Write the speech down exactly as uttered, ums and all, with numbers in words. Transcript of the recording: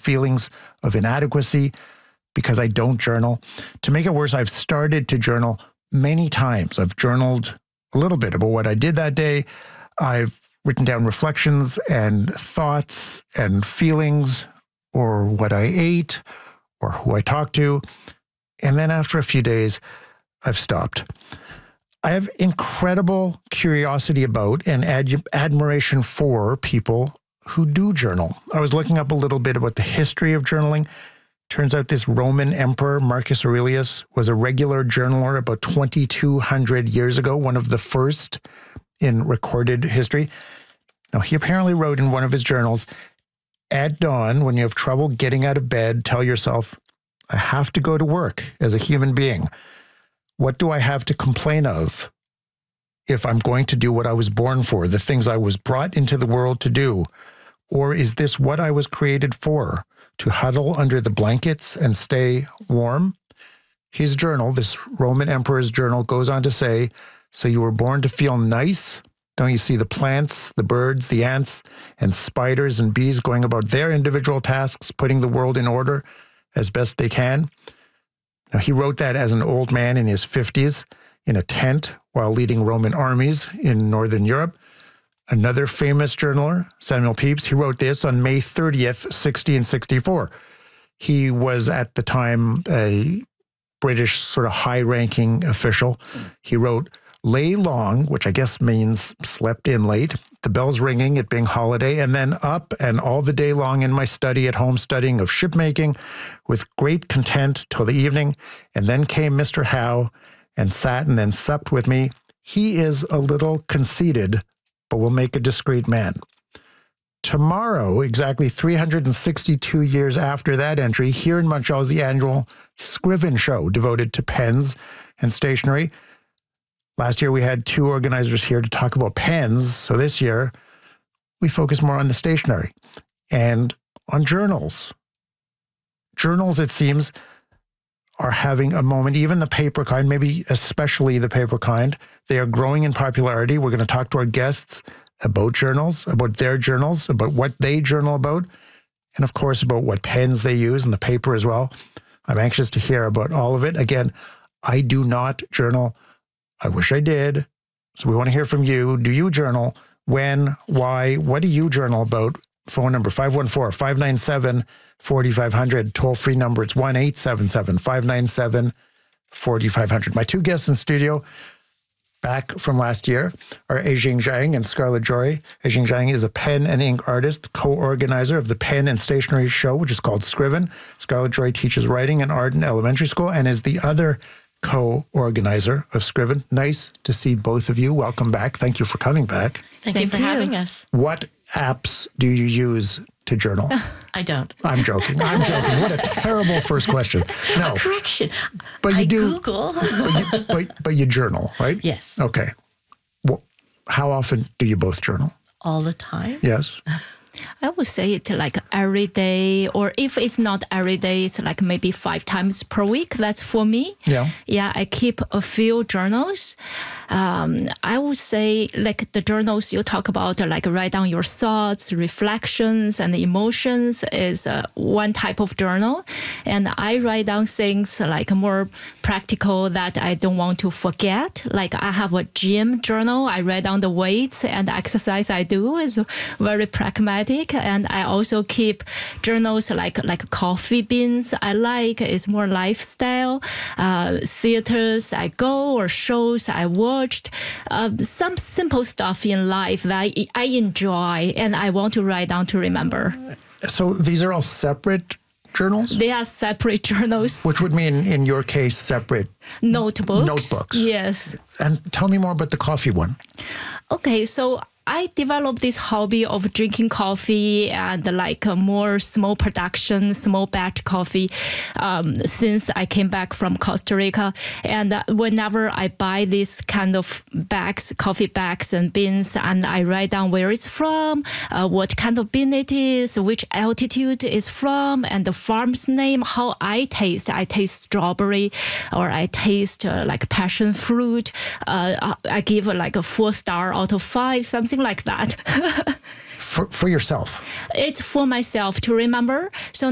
feelings of inadequacy because I don't journal. To make it worse, I've started to journal many times. I've journaled a little bit about what I did that day. I've written down reflections and thoughts and feelings, or what I ate, or who I talked to. And then after a few days, I've stopped. I have incredible curiosity about and ad- admiration for people who do journal. I was looking up a little bit about the history of journaling. Turns out this Roman emperor, Marcus Aurelius, was a regular journaler about twenty-two hundred years ago, one of the first in recorded history. Now, he apparently wrote in one of his journals, at dawn, when you have trouble getting out of bed, tell yourself, I have to go to work as a human being. What do I have to complain of if I'm going to do what I was born for, the things I was brought into the world to do? Or is this what I was created for, to huddle under the blankets and stay warm? His journal, this Roman emperor's journal, goes on to say, so you were born to feel nice? Don't you see the plants, the birds, the ants, and spiders and bees going about their individual tasks, putting the world in order as best they can? Now, he wrote that as an old man in his fifties in a tent while leading Roman armies in Northern Europe. Another famous journaler, Samuel Pepys, he wrote this on May thirtieth, sixteen sixty-four. He was at the time a British sort of high-ranking official. He wrote, lay long, which I guess means slept in late, the bells ringing, it being holiday, and then up and all the day long in my study at home studying of shipmaking with great content till the evening. And then came Mister Howe and sat and then supped with me. He is a little conceited, but will make a discreet man. Tomorrow, exactly three hundred sixty-two years after that entry, here in Montreal is the annual Scriven Show devoted to pens and stationery. Last year, we had two organizers here to talk about pens. So this year, we focus more on the stationery and on journals. Journals, it seems, are having a moment, even the paper kind, maybe especially the paper kind. They are growing in popularity. We're going to talk to our guests about journals, about their journals, about what they journal about, and of course, about what pens they use and the paper as well. I'm anxious to hear about all of it. Again, I do not journal. I wish I did. So we want to hear from you. Do you journal? When? Why? What do you journal about? Phone number five one four, five nine seven, four five zero zero. Toll-free number, it's one eight seven seven, five nine seven, four five zero zero. My two guests in studio back from last year are Aijing Zhang and Scarlett Jory. Aijing Zhang is a pen and ink artist, co-organizer of the pen and stationery show, which is called Scriven. Scarlett Jory teaches writing and art in elementary school and is the other co-organizer of Scriven. Nice to see both of you. Welcome back. Thank you for coming back. Thank, Thank you for you. having us. What apps do you use to journal? I don't. I'm joking. I'm joking. What a terrible first question. No. A correction. But you I do, Google. but, you, but, but you journal, right? Yes. Okay. Well, how often do you both journal? All the time. Yes. I would say it's like every day, or if it's not every day, it's like maybe five times per week. That's for me. Yeah. Yeah, I keep a few journals. Um, I would say like the journals you talk about, like write down your thoughts, reflections, and emotions is uh, one type of journal. And I write down things like more practical that I don't want to forget. Like I have a gym journal. I write down the weights and exercise I do is very pragmatic. And I also keep journals like like coffee beans I like. It's more lifestyle. Uh, theaters I go or shows I watched. Uh, some simple stuff in life that I, I enjoy and I want to write down to remember. So these are all separate journals? They are separate journals. Which would mean, in your case, separate notebooks. Notebooks. Yes. And tell me more about the coffee one. Okay, so I developed this hobby of drinking coffee and like a more small production, small batch coffee um, since I came back from Costa Rica. And uh, whenever I buy this kind of bags, coffee bags and beans, and I write down where it's from, uh, what kind of bean it is, which altitude it's from, and the farm's name, how I taste. I taste strawberry or I taste uh, like passion fruit. Uh, I give uh, like a four star out of five, something like that. for, for yourself? It's for myself to remember. So